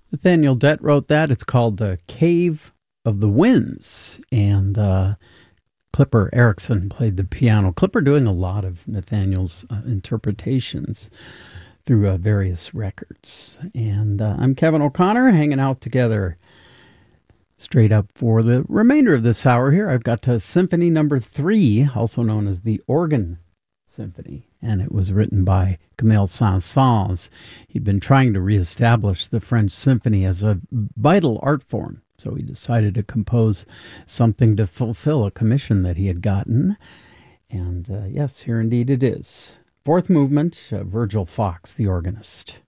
Nathaniel Dett wrote that. It's called The Cave of the Winds. And Clipper Erickson played the piano. Clipper doing a lot of Nathaniel's interpretations through various records. And I'm Kevin O'Connor, hanging out together straight up for the remainder of this hour here. I've got Symphony Number 3, also known as the Organ Symphony, and it was written by Camille Saint-Saëns. He'd been trying to reestablish the French symphony as a vital art form, so he decided to compose something to fulfill a commission that he had gotten. And yes, here indeed it is. Fourth movement, Virgil Fox, the organist.